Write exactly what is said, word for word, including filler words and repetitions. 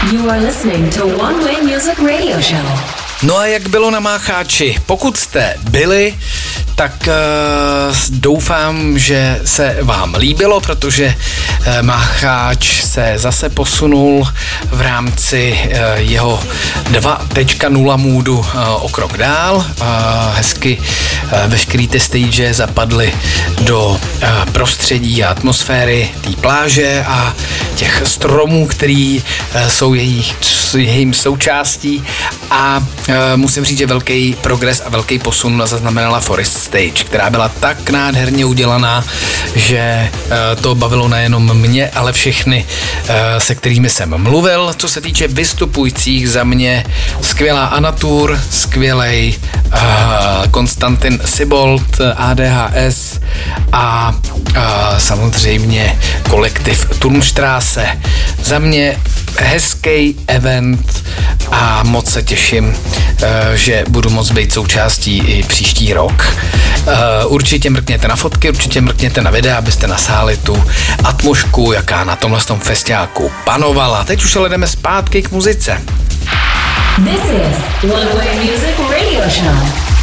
You are listening to One Way Music Radio Show. No a jak bylo na Mácháči? Pokud jste byli, tak uh, doufám, že se vám líbilo, protože uh, Mácháč se zase posunul v rámci uh, jeho dva tečka nula můdu uh, o krok dál. Uh, hezky uh, veškerý ty stage zapadly do uh, prostředí a atmosféry té pláže a těch stromů, který uh, jsou jejich, jejím součástí a uh, musím říct, že velký progres a velký posun zaznamenala Forest Stage, která byla tak nádherně udělaná, že uh, to bavilo nejenom mě, ale všechny, uh, se kterými jsem mluvil. Co se týče vystupujících, za mě skvělá Anatur, skvělej uh, Konstantin Sibold, A D H S a uh, samozřejmě kolektiv Turmstrasse. Za mě hezký event a moc se těším, že budu moct být součástí i příští rok. Určitě mrkněte na fotky, určitě mrkněte na videa, abyste nasáli tu atmosféru, jaká na tomhle tom festiáku panovala. Teď už ale jdeme zpátky k muzice. This is One Way Music Radio Show.